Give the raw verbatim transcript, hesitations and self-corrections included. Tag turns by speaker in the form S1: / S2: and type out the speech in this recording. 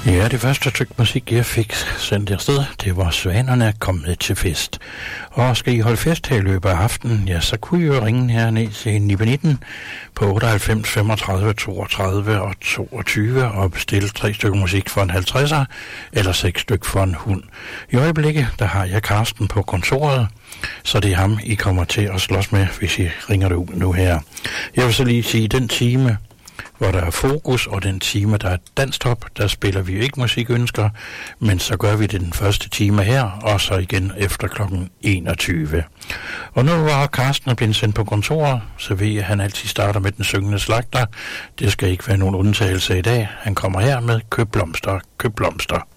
S1: Ja, det første stykke musik, jeg fik sendt afsted, det var Svanerne kommet til fest. Og skal I holde fest her i løbet af aftenen, ja, så kunne I jo ringe herned til Nibe nitten på otteoghalvfems femogtredive toogtredive og toogtyve og bestille tre stykker musik for en halvtredser eller seks stykker for en hund. I øjeblikket, der har jeg Karsten på kontoret, så det er ham, I kommer til at slås med, hvis I ringer det ud nu her. Jeg vil så lige sige, den time, hvor der er fokus, og den time, der er danstop, der spiller vi ikke musikønsker, men så gør vi det den første time her, og så igen efter klokken enogtyve. Og nu var Karsten blevet sendt på kontoret, så ved jeg, at han altid starter med den syngende slagter. Det skal ikke være nogen undtagelse i dag. Han kommer her med køb blomster, køb blomster.